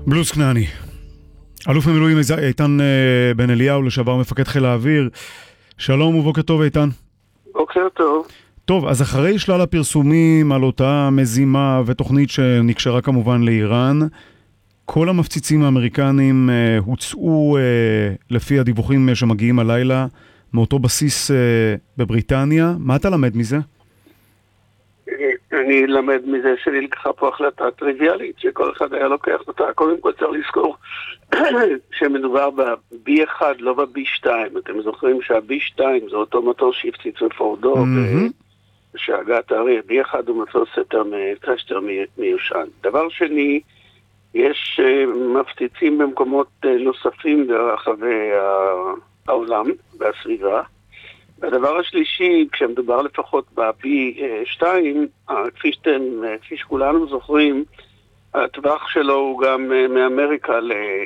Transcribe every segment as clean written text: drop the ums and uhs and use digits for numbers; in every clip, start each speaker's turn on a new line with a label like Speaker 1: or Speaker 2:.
Speaker 1: בלוס כנעני, אלוף המילואים איתן בן אליהו, לשעבר מפקד חיל האוויר. שלום ובוקר טוב איתן.
Speaker 2: בוקר טוב.
Speaker 1: טוב, אז אחרי שלל הפרסומים על אותה מזימה ותוכנית שנקשרה כמובן לאיראן, כל המפציצים האמריקנים הוצאו לפי הדיווחים שמגיעים הלילה מאותו בסיס בבריטניה. מה אתה למד מזה?
Speaker 2: אני למד מזה שנלקחה פה החלטה טריוויאלית שכל אחד היה לוקח אותה. קודם כל צריך לזכור שמדובר ב-B1 לא ב-B2. אתם זוכרים שה-B2 זה אותו מטוס שהפציץ בפורדו ושהגעת הארי. B1 הוא מטוס יותר מיושן. דבר שני, יש מפציצים במקומות נוספים ברחבי העולם והסביבה. והדבר השלישי, כשמדובר לפחות ב-B2, כפי שכולנו זוכרים, הטווח שלו הוא גם מאמריקה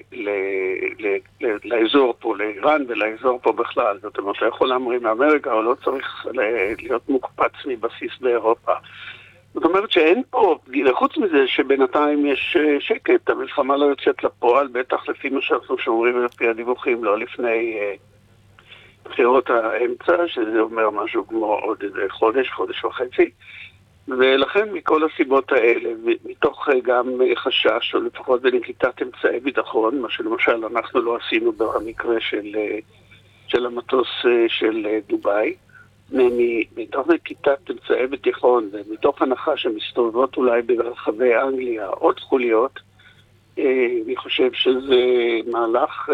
Speaker 2: לאזור פה, לאיראן ולאזור פה בכלל. זאת אומרת, לא יכול להמריא מאמריקה, או לא צריך להיות מוקפץ מבסיס באירופה. זאת אומרת שאין פה, חוץ מזה שבינתיים יש שקט, המלחמה לא יוצאת לפועל, בטח לפי מה שאנחנו שומרים ולפי הדיווחים, לא לפני בחירות האמצע, שזה אומר משהו כמו עוד איזה חודש וחצי. ולכן מכל הסיבות האלה, מתוך גם חשש, או לפחות בנקיטת אמצעי ביטחון, מה שלמשל אנחנו לא עשינו במקרה של המטוס של דוביי, מתוך נקיטת אמצעי ביטחון, ומתוך הנחה שמסתובבות אולי ברחבי אנגליה עוד חוליות, אני חושב שזה מהלך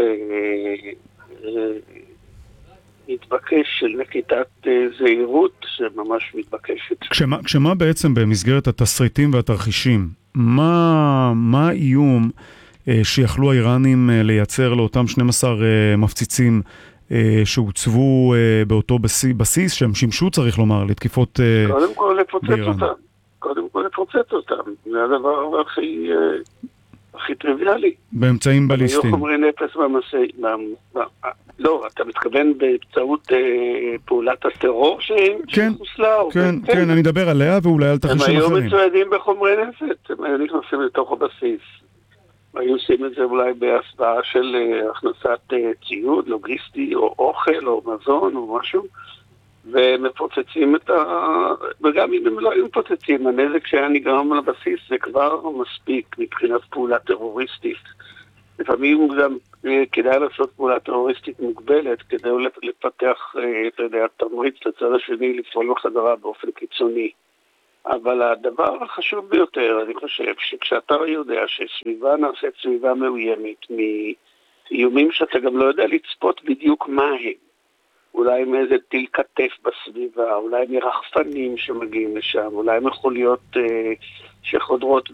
Speaker 2: מתבקש של נקיטת זהירות שממש מתבקשת.
Speaker 1: כשמה בעצם במסגרת התסריטים והתרחישים, מה האיום שיכלו האיראנים לייצר לאותם 12 מפציצים שהוצבו באותו בסיס, שהם שימשו, צריך לומר, לתקיפות באיראן?
Speaker 2: קודם כל לפוצץ אותם. זה הדבר הכי טריוויאלי.
Speaker 1: באמצעים בליסטיים.
Speaker 2: היו חומרי נפץ לא, אתה מתכוון באמצעות פעולת הטרור שחוסלה?
Speaker 1: כן, אני מדבר עליה ואולי על תרחישים אחרים.
Speaker 2: הם היו מצוידים בחומרי נפץ, הם היו נכנסים לתוך הבסיס. היו עושים את זה אולי בהסבעה של הכנסת ציוד, לוגיסטי, או אוכל, או מזון, או משהו, ומפוצצים וגם אם הם לא היו מפוצצים, הנזק שהיה נגרם לבסיס זה כבר מספיק מבחינת פעולה טרוריסטית. לפעמים גם כדאי לעשות פעולה טרוריסטית מוגבלת, כדי לפתח, אתה יודע, תמריץ לצד השני לפעול בחזרה באופן קיצוני. אבל הדבר החשוב ביותר, אני חושב, שכשאתה יודע שסביבה נעשית סביבה מאוימת מאיומים שאתה גם לא יודע לצפות בדיוק מה הם, אולי מאיזה טיל כתף בסביבה, אולי מרחפנים שמגיעים לשם, אולי מחוליות שחודרות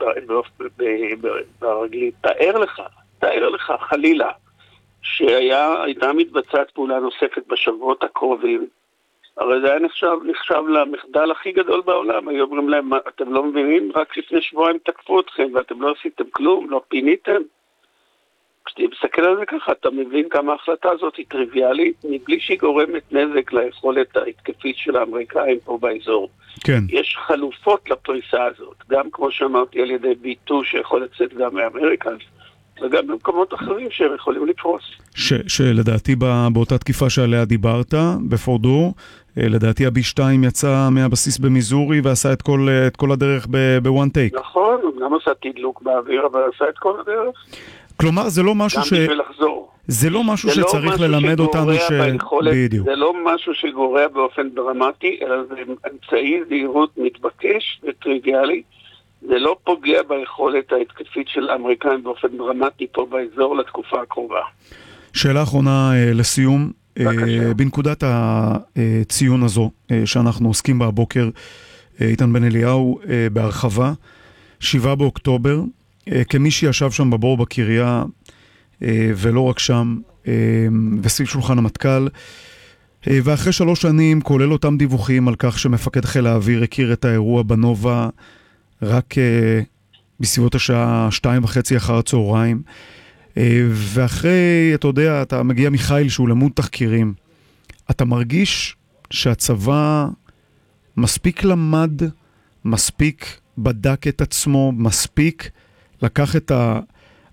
Speaker 2: ברגלית. תאר לך חלילה שהייתה מתבצעת פעולה נוספת בשבועות הקרובים, הרי זה היה נחשב למחדל הכי גדול בעולם. היו אומרים להם, אתם לא מבינים? רק לפני שבועיים תקפו אתכם ואתם לא עשיתם כלום, לא פיניתם. כשאתה מסתכל על זה ככה, אתה מבין כמה ההחלטה הזאת היא טריוויאלית, מבלי שהיא גורמת נזק ליכולת ההתקפית של האמריקאים פה באזור.
Speaker 1: כן.
Speaker 2: יש חלופות לפריסה הזאת, גם כמו שאמרתי על ידי B2 שיכול לצאת גם מאמריקה, וגם במקומות אחרים שהם יכולים לפרוס.
Speaker 1: שלדעתי באותה תקיפה שעליה דיברת, בפורדו, לדעתי ה-B2 יצא מהבסיס במיזורי ועשה את כל הדרך ב-one take.
Speaker 2: נכון, הוא גם עשה תדלוק באוויר, אבל עשה את כל הדרך.
Speaker 1: כלומר, זה לא משהו זה לא משהו שצריך ללמד אותנו בדיוק.
Speaker 2: זה לא משהו שגורע באופן דרמטי, אלא זה אמצעי זהירות מתבקש וטריוויאלי. זה לא פוגע ביכולת ההתקפית של האמריקאים באופן דרמטי פה באזור לתקופה הקרובה.
Speaker 1: שאלה אחרונה לסיום. בנקודת הציון הזו שאנחנו עוסקים בה הבוקר, איתן בן אליהו בהרחבה, 7 באוקטובר, כמי שישב שם בבור בקריה, ולא רק שם, וסביב שולחן המטכ"ל, ואחרי 3 שנים, כולל אותם דיווחים על כך שמפקד חיל האוויר הכיר את האירוע בנובה, רק בסביבות השעה 2:30 אחר הצהריים, ואחרי, אתה יודע, אתה מגיע מחיל שהוא למוד תחקירים, אתה מרגיש שהצבא מספיק למד, מספיק בדק את עצמו, מספיק לקח את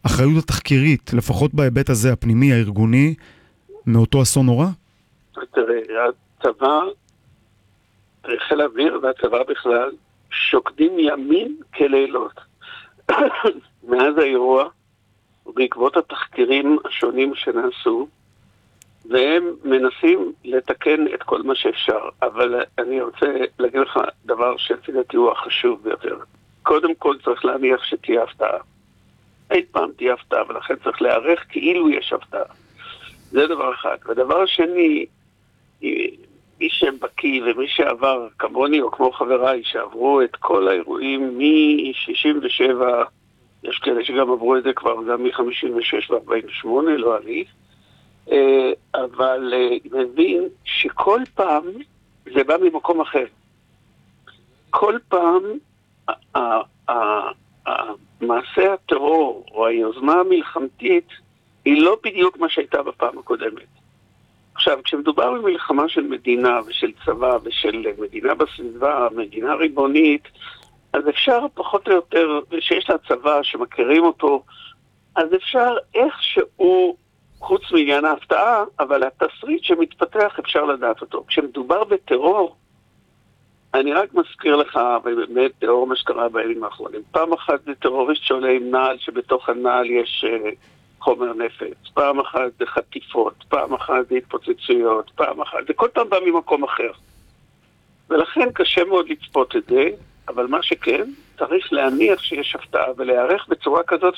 Speaker 1: האחריות התחקירית, לפחות בהיבט הזה הפנימי, הארגוני, מאותו אסון נורא?
Speaker 2: תראה, הצבא, חיל האוויר והצבא בכלל, שוקדים ימים כלילות. מאז האירוע, ובעקבות התחקירים השונים שנעשו, והם מנסים לתקן את כל מה שאפשר. אבל אני רוצה להגיד לך דבר שלדעתי הוא החשוב ביותר. קודם כל צריך להניח שתהיה הפתעה. אי פעם תהיה הפתעה, ולכן צריך להיערך כאילו יש הפתעה. זה דבר אחד. ודבר שני, מי שבקיא ומי שעבר כמוני או כמו חבריי שעברו את כל האירועים מ-67, יש כאלה שגם עברו את זה כבר גם מ-56 ו-48, לא אני, אבל מבין שכל פעם זה בא ממקום אחר. כל פעם מעשה הטרור או היוזמה המלחמתית היא לא בדיוק מה שהייתה בפעם הקודמת. עכשיו, כשמדובר במלחמה של מדינה ושל צבא ושל מדינה בסביבה, מדינה ריבונית, אז אפשר פחות או יותר, שיש לה צבא שמכירים אותו, אז אפשר איכשהו, חוץ מעניין ההפתעה, אבל התסריט שמתפתח אפשר לדעת אותו. כשמדובר בטרור, אני רק מזכיר לך, ובאמת טרור מה שקרה בימים האחרונים. פעם אחת זה טרוריסט שעולה עם נעל, שבתוך הנעל יש חומר נפץ. פעם אחת זה חטיפות, פעם אחת זה התפוצצויות, פעם אחת, זה כל פעם בא ממקום אחר. ולכן קשה מאוד לצפות את זה, אבל מה שכן, צריך להניח שיש הפתעה ולהיערך בצורה כזאת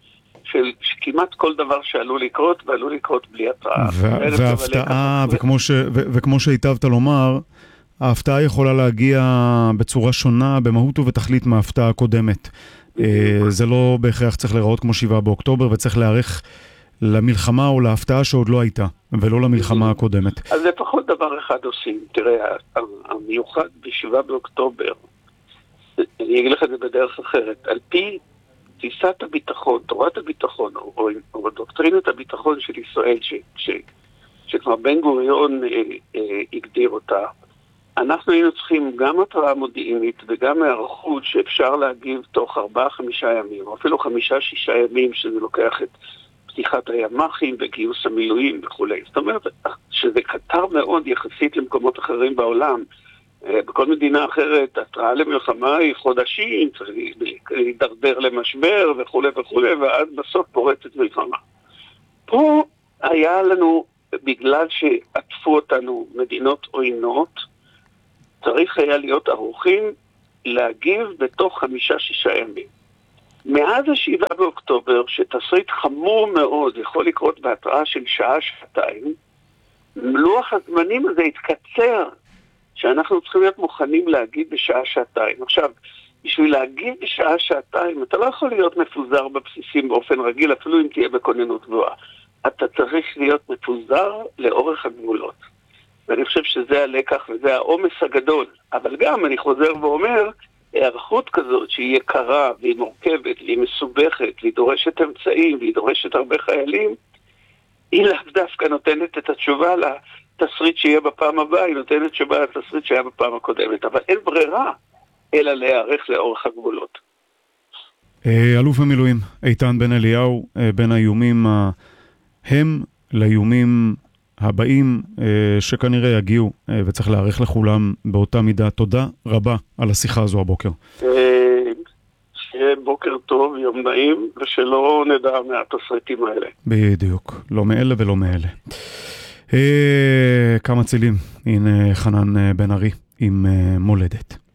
Speaker 2: שכמעט כל דבר שעלול לקרות, ועלול לקרות בלי התראה.
Speaker 1: וההפתעה, וכמו שהיטבת לומר, ההפתעה יכולה להגיע בצורה שונה, במהות ובתכלית מההפתעה הקודמת. זה לא בהכרח צריך להיראות כמו 7 באוקטובר, וצריך להיערך למלחמה או להפתעה שעוד לא הייתה, ולא למלחמה הקודמת.
Speaker 2: אז לפחות דבר אחד עושים. תראה, המיוחד ב7 באוקטובר, אני אגיד לך את זה בדרך אחרת, על פי תפיסת הביטחון, תורת הביטחון, או דוקטרינת הביטחון של ישראל, שכבר בן גוריון הגדיר אותה, אנחנו היינו צריכים גם התראה מודיעינית וגם הערכות שאפשר להגיב תוך 4-5 ימים, או אפילו 5-6 ימים, שזה לוקח את פתיחת הימ"חים וגיוס המילואים וכו'. זאת אומרת שזה קטר מאוד יחסית למקומות אחרים בעולם. בכל מדינה אחרת, התראה למלחמה היא חודשים, צריך להידרדר למשבר וכו' וכו', ועד בסוף פורצת מלחמה. פה היה לנו, בגלל שעטפו אותנו מדינות עוינות, צריך היה להיות ערוכים להגיב בתוך 5-6 ימים. מאז 7 באוקטובר, שתסריט חמור מאוד יכול לקרות בהתראה של שעה-שעתיים, לוח הזמנים הזה התקצר, שאנחנו צריכים להיות מוכנים להגיב בשעה-שעתיים. עכשיו, בשביל להגיב בשעה-שעתיים, אתה לא יכול להיות מפוזר בבסיסים באופן רגיל, אפילו אם תהיה בכוננות גבוהה. אתה צריך להיות מפוזר לאורך הגבולות. ואני חושב שזה הלקח וזה העומס הגדול. אבל גם, אני חוזר ואומר, הערכות כזאת שהיא יקרה והיא מורכבת והיא מסובכת והיא דורשת אמצעים והיא דורשת הרבה חיילים, היא לאו דווקא נותנת את התשובה לתסריט שיהיה בפעם הבאה, היא נותנת תשובה לתסריט שהיה בפעם הקודמת. אבל אין ברירה אלא להיערך לאורך הגבולות.
Speaker 1: אלוף המילואים, איתן בן אליהו, בין האיומים ההם לאיומים הבאים שכנראה יגיעו, וצריך להערך לכולם באותה מידה. תודה רבה על השיחה הזו הבוקר.
Speaker 2: שיהיה בוקר טוב, יום נעים, ושלא נדע מהתסריטים האלה.
Speaker 1: בדיוק, לא מאלה ולא מאלה. כמה צילים, הנה חנן בן ארי עם מולדת.